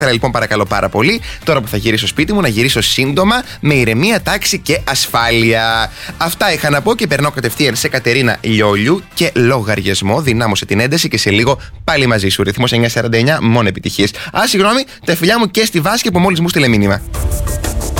Θέλω λοιπόν παρακαλώ πάρα πολύ, τώρα που θα γυρίσω σπίτι μου, να γυρίσω σύντομα, με ηρεμία, τάξη και ασφάλεια. Αυτά είχα να πω και περνάω κατευθείαν σε Κατερίνα Λιόλιου και λογαριασμό. Δυνάμωσε την ένταση και σε λίγο πάλι μαζί σου. Ρυθμός 949, μόνο επιτυχίες. Συγγνώμη, τα φιλιά μου και στη Βάσκη που μόλις μου στείλε μήνυμα.